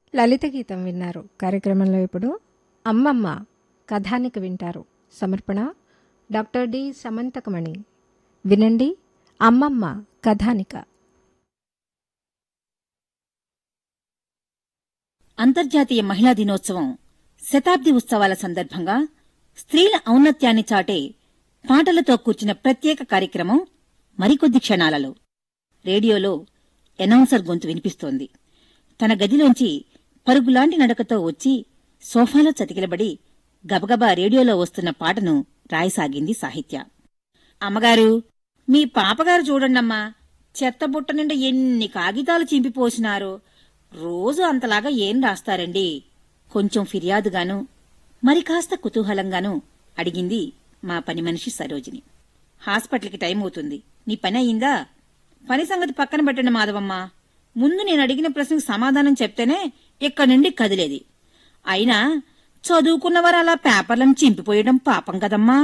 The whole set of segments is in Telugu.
లలిత గీతం విన్నారు. కార్యక్రమంలో ఇప్పుడు అమ్మమ్మ కథానిక వింటారు. సమర్పణ డాక్టర్ డి సమంతకమణి. వినండి అమ్మమ్మ కథానిక. అంతర్జాతీయ మహిళా దినోత్సవం శతాబ్ది ఉత్సవాల సందర్భంగా స్త్రీల ఔన్నత్యాన్ని చాటే పాటలతో కూర్చిన ప్రత్యేక కార్యక్రమం మరికొద్ది క్షణాలలో. రేడియోలో అనౌన్సర్ గొంతు వినిపిస్తోంది. తన గదిలోంచి పరుగులాంటి నడకతో వచ్చి సోఫాలో చతికిలబడి గబగబా రేడియోలో వస్తున్న పాటను రాయసాగింది సాహిత్య. అమ్మగారు, మీ పాపగారు చూడండమ్మా, చెత్తబుట్ట నిండా ఎన్ని కాగితాలు చింపిపోసినారో. రోజు అంతలాగా ఏం రాస్తారండి? కొంచెం ఫిర్యాదుగాను మరి కాస్త కుతూహలంగానూ అడిగింది మా పని మనిషి సరోజిని. హాస్పిటల్కి టైం అవుతుంది, నీ పని అయిందా? పని సంగతి పక్కన పెట్టండి మాధవమ్మ, ముందు నేను అడిగిన ప్రశ్నకు సమాధానం చెప్తేనే ఇక్కడి నుండి కదిలేది. అయినా చదువుకున్నవారు అలా పేపర్లను చింపిపోయడం పాపం కదమ్మా.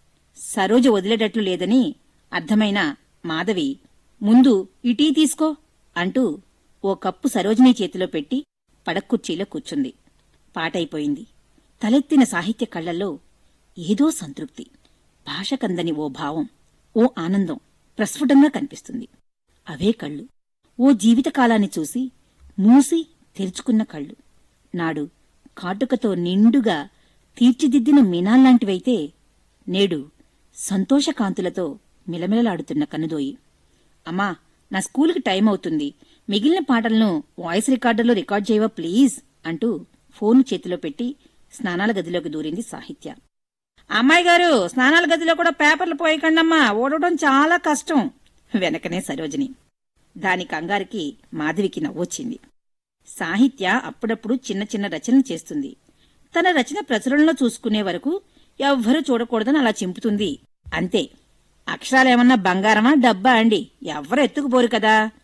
సరోజ వదిలేటట్లు లేదని అర్థమైన మాధవి, ముందు ఈ టీ తీసుకో అంటూ ఓ కప్పు సరోజిని చేతిలో పెట్టి పడక్కుర్చీలో కూర్చుంది. పాటైపోయింది. తలెత్తిన సాహిత్య కళ్లల్లో ఏదో సంతృప్తి, భాషకందని ఓ భావం, ఓ ఆనందం ప్రస్ఫుటంగా కనిపిస్తుంది. అవే కళ్ళు ఓ జీవితకాలాన్ని చూసి మూసి తెరుచుకున్న కళ్ళు. నాడు కాటుకతో నిండుగా తీర్చిదిద్దిన మీనాల్లాంటివైతే నేడు సంతోషకాంతులతో మిలమిలలాడుతున్న కనుదోయి. అమ్మా, నా స్కూలుకి టైం అవుతుంది, మిగిలిన పాటలను వాయిస్ రికార్డర్లో రికార్డ్ చేయవా ప్లీజ్ అంటూ ఫోను చేతిలో పెట్టి స్నానాల గదిలోకి దూరింది సాహిత్య. అమ్మాయి గారు, స్నానాల గదిలో కూడా పేపర్లు పోయకండమ్మా, ఓడవడం చాలా కష్టం. వెనకనే సరోజిని. దాని కంగారికి మాధవికి నవ్వొచ్చింది. సాహిత్య అప్పుడప్పుడు చిన్న చిన్న రచనలు చేస్తుంది. తన రచన ప్రచురణలో చూసుకునే వరకు ఎవ్వరూ చూడకూడదని అలా చింపుతుంది అంతే. అక్షరాలేమన్నా బంగారమా డబ్బా అండి, ఎవ్వరు ఎత్తుకుపోరు కదా.